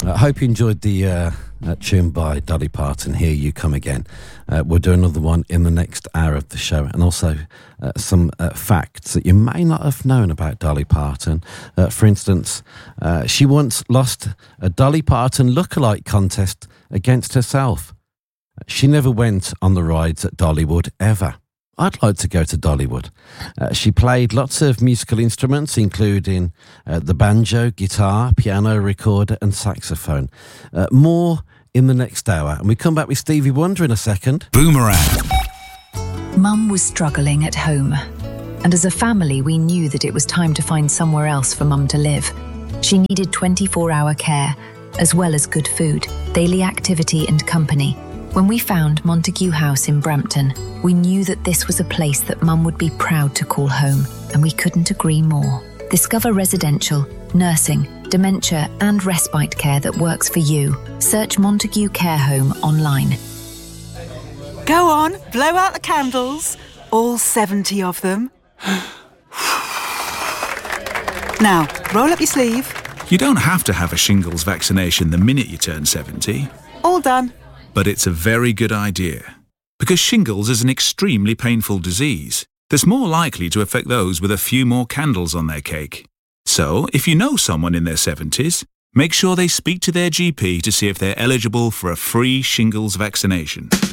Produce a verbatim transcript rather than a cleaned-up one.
I hope you enjoyed the uh, uh, tune by Dolly Parton, Here You Come Again. Uh, we'll do another one in the next hour of the show, and also uh, some uh, facts that you may not have known about Dolly Parton. Uh, for instance, uh, she once lost a Dolly Parton lookalike contest against herself. She never went on the rides at Dollywood, ever. I'd like to go to Dollywood. Uh, she played lots of musical instruments, including uh, the banjo, guitar, piano, recorder and saxophone. Uh, more in the next hour. And we come back with Stevie Wonder in a second. Boomerang. Mum was struggling at home. And as a family, we knew that it was time to find somewhere else for Mum to live. She needed twenty-four hour care, as well as good food, daily activity and company. When we found Montague House in Brampton, we knew that this was a place that Mum would be proud to call home, and we couldn't agree more. Discover residential, nursing, dementia and respite care that works for you. Search Montague Care Home online. Go on, blow out the candles, all seventy of them. Now, roll up your sleeve. You don't have to have a shingles vaccination the minute you turn seventy. All done. But it's a very good idea, because shingles is an extremely painful disease that's more likely to affect those with a few more candles on their cake. So, if you know someone in their seventies, make sure they speak to their G P to see if they're eligible for a free shingles vaccination.